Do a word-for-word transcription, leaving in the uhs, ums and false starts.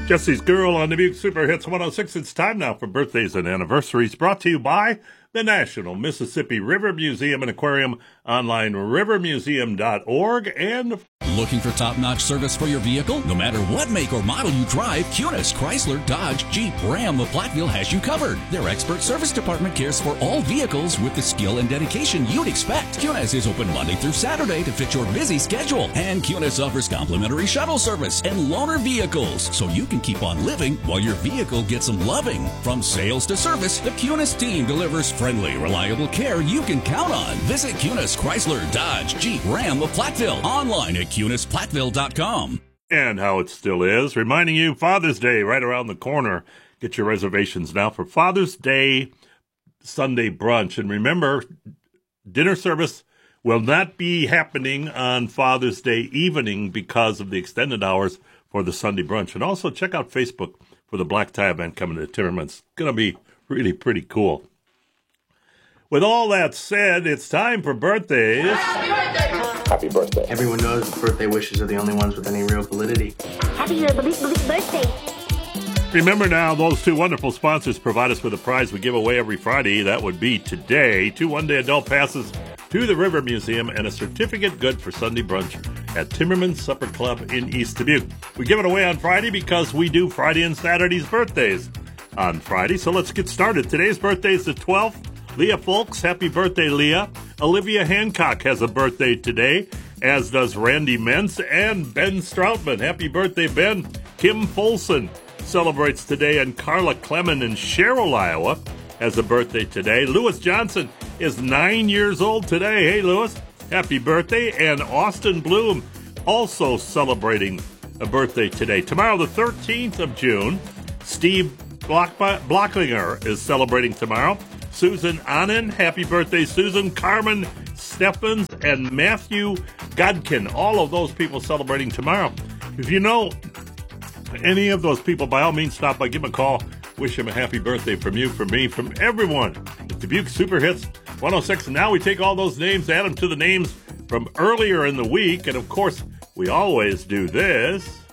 Jesse's Girl on the Dubuque Super Hits one oh six. It's time now for birthdays and anniversaries, brought to you by the National Mississippi River Museum and Aquarium, online river museum dot org, and looking for top-notch service for your vehicle? No matter what make or model you drive, Kunis, Chrysler, Dodge, Jeep, Ram, of Platteville has you covered. Their expert service department cares for all vehicles with the skill and dedication you'd expect. Kunis is open Monday through Saturday to fit your busy schedule. And Kunis offers complimentary shuttle service and loaner vehicles, so you can keep on living while your vehicle gets some loving. From sales to service, the Kunis team delivers friendly, reliable care you can count on. Visit Kunis, Chrysler, Dodge, Jeep, Ram of Platteville online at kunis platteville dot com. And how it still is, reminding you Father's Day right around the corner. Get your reservations now for Father's Day Sunday brunch. And remember, dinner service will not be happening on Father's Day evening because of the extended hours for the Sunday brunch. And also check out Facebook for the black tie event coming to Timmermans. It's going to be really pretty cool. With all that said, it's time for birthdays. Happy birthday! Happy birthday. Everyone knows that birthday wishes are the only ones with any real validity. Happy birthday! Remember now, those two wonderful sponsors provide us with a prize we give away every Friday. That would be today. Two one-day adult passes to the River Museum and a certificate good for Sunday brunch at Timmermans Supper Club in East Dubuque. We give it away on Friday because we do Friday and Saturday's birthdays on Friday. So let's get started. Today's birthday is the twelfth. Leah Folks, happy birthday, Leah. Olivia Hancock has a birthday today, as does Randy Mentz and Ben Stroutman. Happy birthday, Ben. Kim Folson celebrates today, and Carla Clement in Sherrill, Iowa, has a birthday today. Lewis Johnson is nine years old today. Hey, Lewis, happy birthday. And Austin Bloom also celebrating a birthday today. Tomorrow, the thirteenth of June, Steve Block- Blocklinger is celebrating tomorrow. Susan Annan, happy birthday, Susan. Carmen Steffens and Matthew Godkin, all of those people celebrating tomorrow. If you know any of those people, by all means, stop by, give them a call. Wish them a happy birthday from you, from me, from everyone. It's Dubuque Super Hits one oh six. And now we take all those names, add them to the names from earlier in the week. And, of course, we always do this.